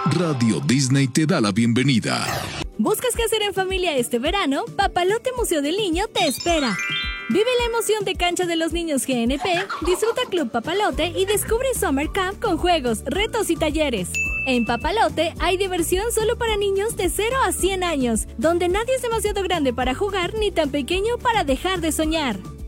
Radio Disney te da la bienvenida. ¿Buscas qué hacer en familia este verano? Papalote Museo del Niño te espera. Vive la emoción de Cancha de los Niños GNP, disfruta Club Papalote y descubre Summer Camp con juegos, retos y talleres. En Papalote hay diversión solo para niños de 0 a 100 años, donde nadie es demasiado grande para jugar ni tan pequeño para dejar de soñar.